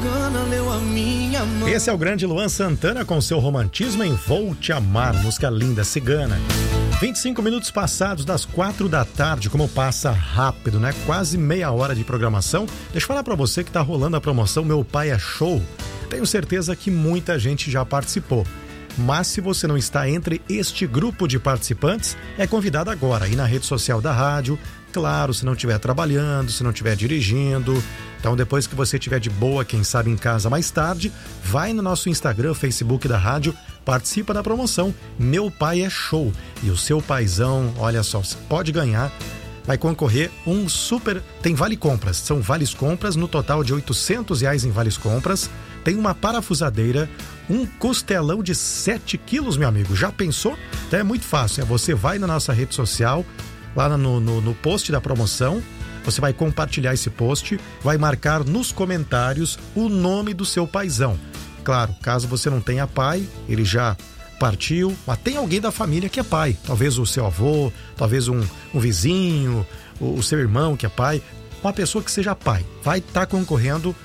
cigana leu a minha mão. Esse é o grande Luan Santana com seu romantismo em Vou Te Amar, música linda, cigana. 25 minutos passados das 4 da tarde, como passa rápido, né? Quase meia hora de programação. Deixa eu falar pra você que tá rolando a promoção Meu Pai é Show. Tenho certeza que muita gente já participou. Mas se você não está entre este grupo de participantes, é convidado agora aí na rede social da rádio. Claro, se não estiver trabalhando, se não estiver dirigindo. Então depois que você estiver de boa, quem sabe em casa mais tarde, vai no nosso Instagram, Facebook da rádio, participa da promoção Meu Pai é Show. E o seu paizão, olha só, você pode ganhar, vai concorrer um super... Tem vale compras, são vales compras no total de R$800 em vales compras. Tem uma parafusadeira, um costelão de 7 quilos, meu amigo. Já pensou? Então é muito fácil, você vai na nossa rede social, lá no post da promoção, você vai compartilhar esse post, vai marcar nos comentários o nome do seu paizão. Claro, caso você não tenha pai, ele já partiu, mas tem alguém da família que é pai. Talvez o seu avô, talvez um vizinho, o seu irmão que é pai. Uma pessoa que seja pai. Vai estar concorrendo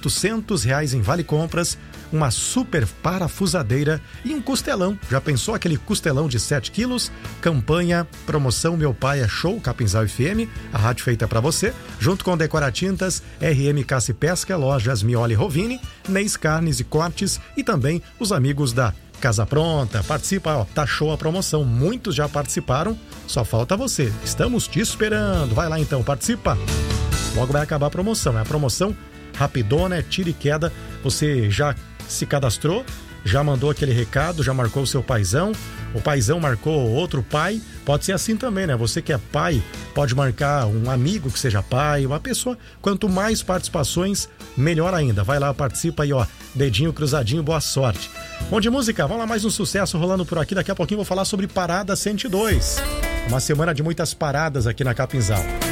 R$800 em vale compras, uma super parafusadeira e um costelão. Já pensou aquele costelão de 7 quilos? Campanha, promoção Meu Pai é Show, Capinzal FM, a rádio feita pra você, junto com Decoratintas, RM Caça e Pesca, lojas Mioli Rovini, Neis Carnes e Cortes e também os amigos da Casa Pronta. Participa, ó, tá show a promoção, muitos já participaram, só falta você. Estamos te esperando, vai lá então, participa. Logo vai acabar a promoção, é a promoção rapidona, é tira e queda. Você já se cadastrou, já mandou aquele recado, já marcou o seu paizão, o paizão marcou outro pai, pode ser assim também, né? Você que é pai, pode marcar um amigo que seja pai, uma pessoa, quanto mais participações, melhor ainda. Vai lá, participa aí, ó, dedinho cruzadinho, boa sorte. Bom de música, vamos lá, mais um sucesso rolando por aqui, daqui a pouquinho vou falar sobre Parada 102, uma semana de muitas paradas aqui na Capinzal.